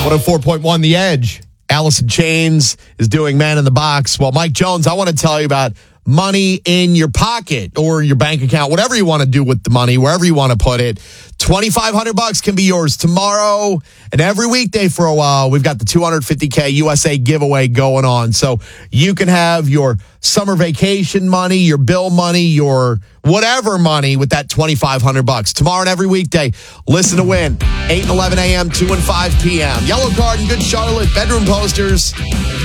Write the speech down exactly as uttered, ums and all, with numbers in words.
one oh four point one The Edge. Alice in Chains is doing Man in the Box. Well, Mike Jones, I want to tell you about money in your pocket or your bank account, whatever you want to do with the money, wherever you want to put it. twenty-five hundred bucks can be yours tomorrow and every weekday for a while. We've got the two hundred fifty K U S A giveaway going on. So you can have your summer vacation money, your bill money, your whatever money with that twenty-five hundred bucks. Tomorrow and every weekday, listen to win. eight and eleven a.m., two and five p.m. Yellow Card and Good Charlotte, bedroom posters.